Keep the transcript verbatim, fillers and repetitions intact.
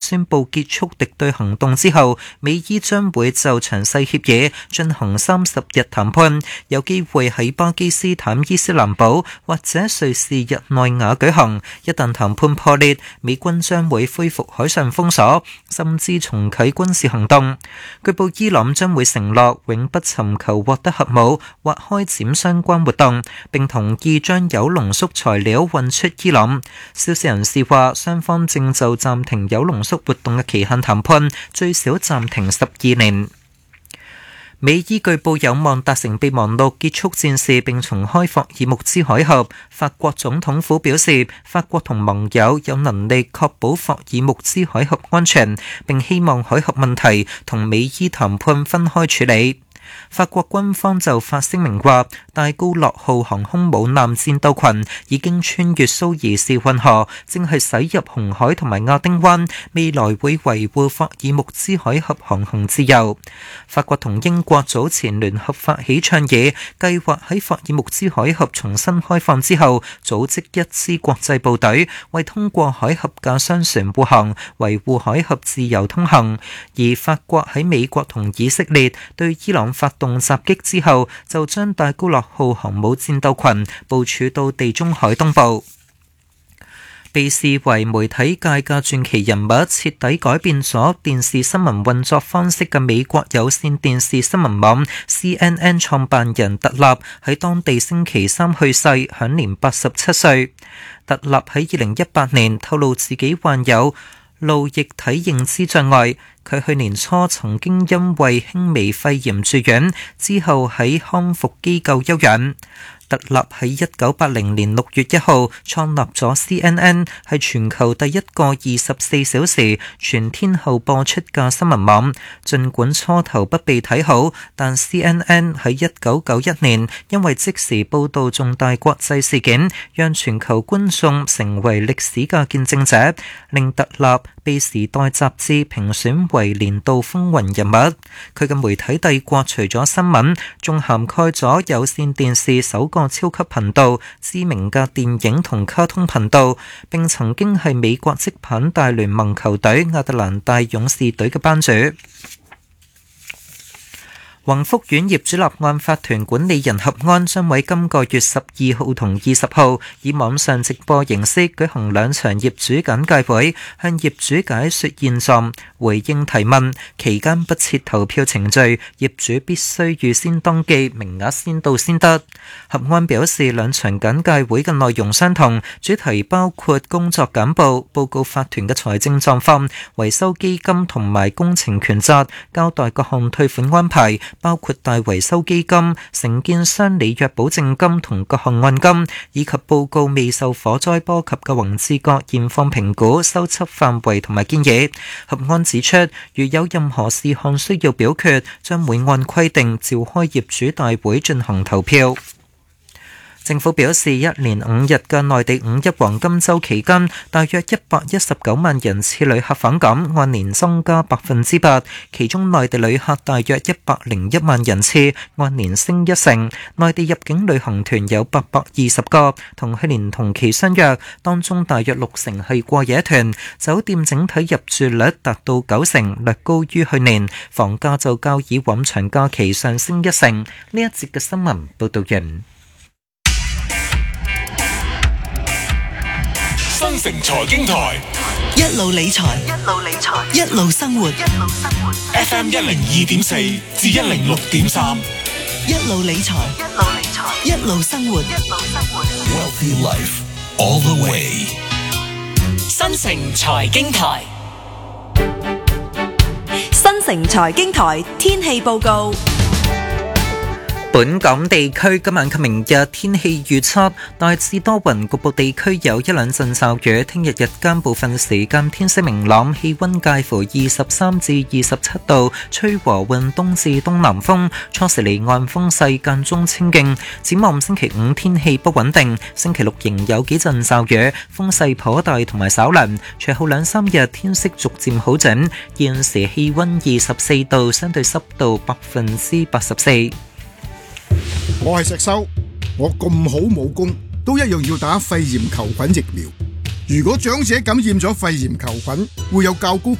宣布結束敵對行動之後，美伊將會就詳細協議進行三十日談判，有機會喺巴基斯坦伊斯蘭堡或者瑞士日內瓦舉行。一旦談判破裂，美軍將會恢復海上封鎖，甚至重啟軍事行動。據報伊朗將會承諾永不尋求獲得核武或開展相關活動，並同意將鈾濃縮材料運出伊朗。消息人士話，雙方正就暫停鈾濃縮活動嘅期限談判，最少暫停十二年。美伊據報有望達成備忘錄，結束戰事並重開霍爾木茲海峽。法國總統府表示，法國同盟友有能力確保霍爾木茲海峽安全，並希望海峽問題同美伊談判分開處理。法國軍方就發聲明話，戴高樂號航空母艦戰鬥群已經穿越蘇伊士運河，正係駛入紅海同埋亞丁灣，未來會維護霍爾木茲海峽航行自由。法國同英國早前聯合發起倡議，計劃喺霍爾木茲海峽重新開放之後，組織一支國際部隊，為通過海峽嘅商船護航，維護海峽自由通行。而法國喺美國同以色列對伊朗發動襲擊之後，就將戴高樂號航母戰鬥群部署到地中海東部。被視為媒體界嘅傳奇人物，徹底改變咗電視新聞運作方式嘅美國有線電視新聞網 C N N 創辦人特納喺當地星期三去世，享年八十七歲。特納喺二零一八年透露自己患有腦液體認知障礙，佢去年初曾經因為輕微肺炎住院，之後喺康復機構休養。特納喺一九八零年六月一號創立咗 C N N， 係全球第一個二十四小時全天候播出嘅新聞網。儘管初頭不被睇好，但 C N N 喺一九九一年因為即時報導重大國際事件，讓全球觀眾成為歷史嘅見證者，令特納被《時代》雜誌評選為年度風雲人物。佢嘅媒體帝國除咗新聞，仲涵蓋咗有線電視首個超級頻道、知名嘅電影同卡通頻道，並曾經係美國職棒大聯盟球隊亞特蘭大勇士隊嘅班主。宏福苑業主立案法團管理人合安將喺今個月十二號同二十號以網上直播形式舉行兩場業主簡介會，向業主解說現狀、回應提問。期間不設投票程序，業主必須預先登記，名額先到先得。合安表示，兩場簡介會嘅內容相同，主題包括工作簡報、報告法團嘅財政狀況、維修基金同埋工程權責、交代各項退款安排，包括大維修基金、承建商履約保證金同各項按金，以及報告未受火災波及嘅宏志閣現況評估、修葺範圍同埋建議。合安指出，如有任何事項需要表決，將會按規定召開業主大會進行投票。政府表示，一連五日嘅內地五一黃金週期間，大約一百一十九萬人次旅客訪港，按年增加百分之八。其中內地旅客大約一百零一萬人次，按年升一成。內地入境旅行團有八百二十個，同去年同期相若，當中大約六成係過夜團。酒店整體入住率達到九成，略高於去年。房價就較以往長假期上升一成。呢一節嘅新聞報道完。 新城財經台一路理財，一路理財，一路生活，一路生活。 F M 一零二點四至一零六點三， 一路理財，一路理財，一路生活，一路生活。 Wealthy Life all the way。 新城財經台，新城財經台天氣報告。 本港地區今晚及明日天氣預測大致多雲，局部地區有一兩陣驟雨。聽日日間部分時間天色明朗，氣溫介乎二十三至二十七度，吹和緩東至東南風，初時離岸風勢間中清勁。展望星期五天氣不穩定，星期六仍有幾陣驟雨，風勢頗大同埋稍涼。隨後兩三日天色逐漸好轉。現時氣溫二十四度，相對濕度百分之八十四。 我係石修，我咁好武功，都一樣要打肺炎球菌疫苗。如果長者感染咗肺炎球菌，會有較高